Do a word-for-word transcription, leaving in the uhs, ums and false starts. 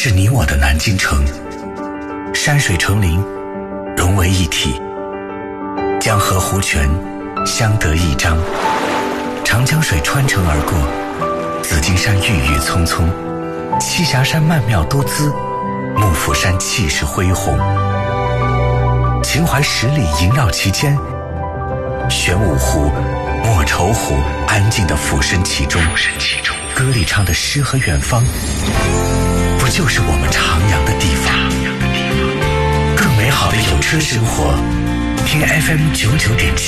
是你我的南京城，山水成林，融为一体，江河湖泉相得益彰，长江水穿城而过，紫金山郁郁葱葱，栖霞山曼妙多姿，幕府山气势恢宏，秦淮十里萦绕其间，玄武湖、莫愁湖安静地俯身其中，歌里唱的诗和远方，不就是我们徜徉的地方？更美好的有车生活，听 F M 九九点七。